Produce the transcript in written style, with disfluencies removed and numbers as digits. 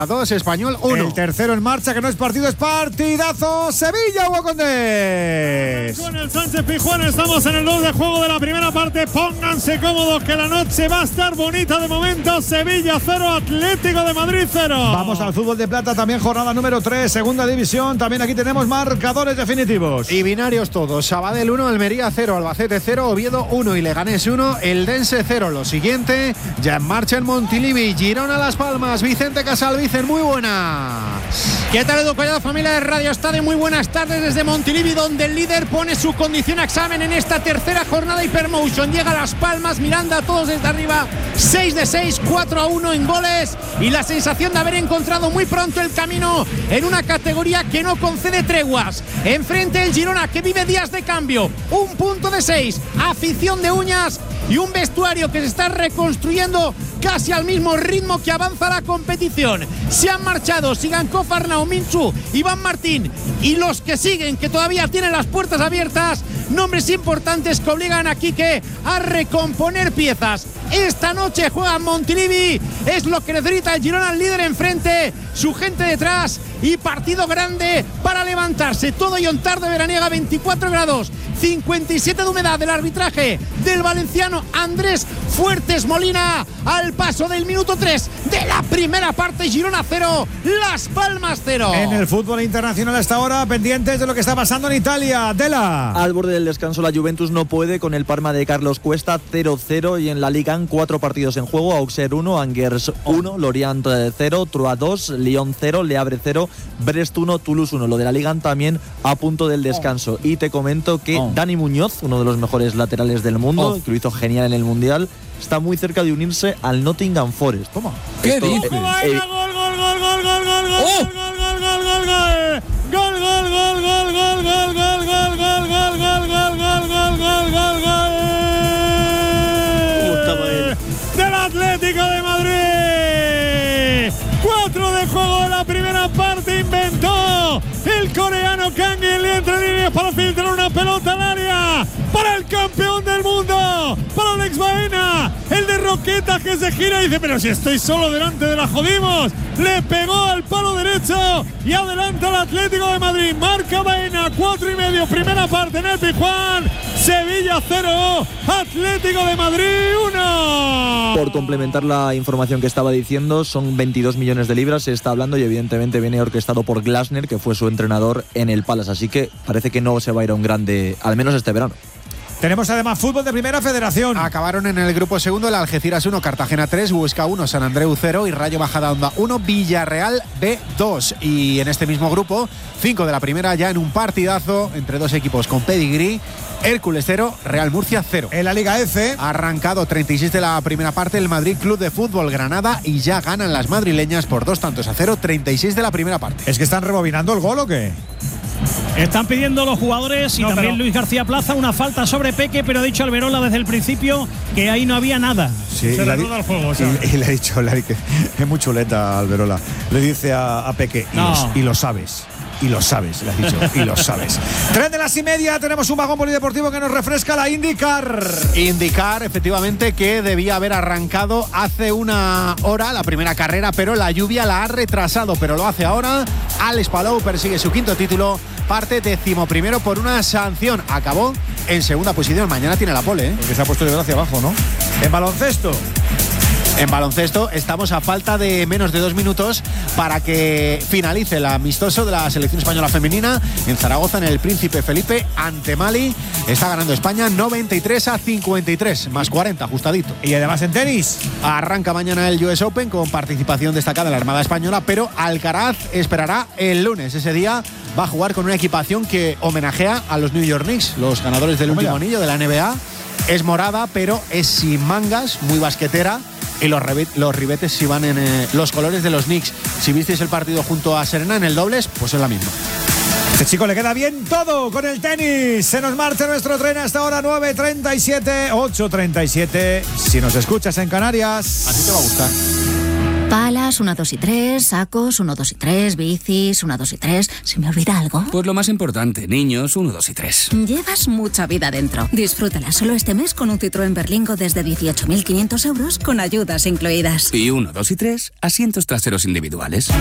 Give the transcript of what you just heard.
2, Español 1. El tercero en marcha, que no es partido, es partidazo. Sevilla, Hugo Condés. Con el Sánchez Pizjuán estamos en el 2 de juego de la primera parte. Pónganse cómodos que la noche va a estar bonita de momento. Sevilla 0, Atlético de Madrid 0. Vamos al fútbol de plata, también jornada número 3, segunda división. También aquí tenemos marcadores definitivos. Y binarios todos. Sabadell 1, Almería 0, Albacete 0, Oviedo 1 y Leganés 1, Eldense 0. Lo siguiente, ya en marcha en Montilivi, Girona Las Palmas, Vicente Casalvicen, muy buenas. ¿Qué tal, Edu Collado, familia de Radio Estadio? Muy buenas tardes desde Montilivi, donde el líder pone su condición a examen en esta tercera jornada Hypermotion. Llega a Las Palmas, Miranda a todos desde arriba, 6 de 6, 4-1 en goles y la sensación de haber encontrado muy pronto el camino en una categoría que no concede treguas. Enfrente el Girona, que vive días de cambio, 1 punto de 6, afición de uñas y un vestuario que se está reconstruyendo casi al mismo ritmo que avanza la competición. Se han marchado Sigankov, Arnau, Minchu, Iván Martín y los que siguen, que todavía tienen las puertas abiertas, nombres importantes que obligan a Quique a recomponer piezas. Esta noche juega Montilivi, es lo que necesita el Girona, el líder enfrente, su gente detrás y partido grande para levantarse. Todo Yontar de veraniega, 24 grados, 57 de humedad. Del arbitraje del valenciano Andrés Fuertes Molina al paso del minuto 3 de la primera parte. Girona 0, Las Palmas 0. En el fútbol internacional hasta ahora, pendientes de lo que está pasando en Italia. Dela. Al borde del descanso, la Juventus no puede con el Parma de Carlos Cuesta, 0-0, y en la Liga 4 partidos en juego: Auxerre 1, Angers 1, Lorient 0, Troyes 2, Lyon 0, Le Havre 0, Brest 1, Toulouse 1. Lo de la Liga también a punto del descanso. Y te comento que Dani Muñoz, uno de los mejores laterales del mundo, que lo hizo genial en el Mundial, está muy cerca de unirse al Nottingham Forest. Toma. ¿Qué dices? Gol, gol, gol, gol, gol, gol, gol, gol, gol, gol, gol, gol, gol, gol, gol. Gol, gol, gol, gol, gol, gol, gol, gol, gol, gol, gol, gol, gol, gol, gol, gol. Del Atlético de Madrid. 4 de juego de la primera parte. Inventó el coreano Kang El entre líneas para filtrar una pelota al área para el campeón del mundo, para Alex Baena, el de Roqueta, que se gira y dice: pero si estoy solo delante de la jodimos. Le pegó al palo derecho y adelanta el Atlético de Madrid. Marca Baena, 4,5, primera parte en el Pizjuán. Sevilla 0, Atlético de Madrid 1. Por complementar la información que estaba diciendo, son 22 millones de libras, se está hablando, y evidentemente viene orquestado por Glasner, que fue su entrenador en el Palace, así que parece que no se va a ir a un grande, al menos este verano. Tenemos además fútbol de primera federación. Acabaron en el grupo segundo el Algeciras 1, Cartagena 3, Huesca 1, San Andreu 0 y Rayo Majadahonda 1, Villarreal B2. Y en este mismo grupo, 5 de la primera, ya en un partidazo entre dos equipos con pedigrí. Hércules 0, Real Murcia 0. En la Liga F, arrancado 36 de la primera parte el Madrid Club de Fútbol Granada y ya ganan las madrileñas por 2-0, 36 de la primera parte. ¿Es que están rebobinando el gol o qué? Están pidiendo los jugadores y también Luis García Plaza una falta sobre Peque, pero ha dicho Alberola desde el principio que ahí no había nada. Sí, se reanuda el juego. Y le ha dicho, que es muy chuleta Alberola. Le dice a Peque, y lo sabes. Y lo sabes, le has dicho, y lo sabes. 3:30, tenemos un vagón polideportivo que nos refresca la IndyCar. IndyCar, efectivamente, que debía haber arrancado hace una hora la primera carrera, pero la lluvia la ha retrasado, pero lo hace ahora. Alex Palou persigue su quinto título, parte 11º por una sanción. Acabó en segunda posición, mañana tiene la pole, Porque se ha puesto de hacia abajo, ¿no? En baloncesto. En baloncesto estamos a falta de menos de 2 minutos para que finalice el amistoso de la selección española femenina en Zaragoza, en el Príncipe Felipe ante Mali. Está ganando España 93-53, más 40, ajustadito. Y además en tenis. Arranca mañana el US Open con participación destacada de la Armada Española, pero Alcaraz esperará el lunes. Ese día va a jugar con una equipación que homenajea a los New York Knicks, los ganadores del último anillo de la NBA. Es morada, pero es sin mangas, muy basquetera. Y los ribetes si van en los colores de los Knicks. Si visteis el partido junto a Serena en el dobles, pues es la misma. Este chico le queda bien todo con el tenis. Se nos marcha nuestro tren hasta ahora 9:37, 8:37. Si nos escuchas en Canarias, a ti te va a gustar. Palas, 1, 2 y 3, sacos, 1, 2 y 3, bicis, 1, 2 y 3. ¿Se me olvida algo? Pues lo más importante, niños, 1, 2 y 3. Llevas mucha vida dentro. Disfrútala solo este mes con un Citroën Berlingo desde 18.500 euros con ayudas incluidas. Y 1, 2 y 3, asientos traseros individuales.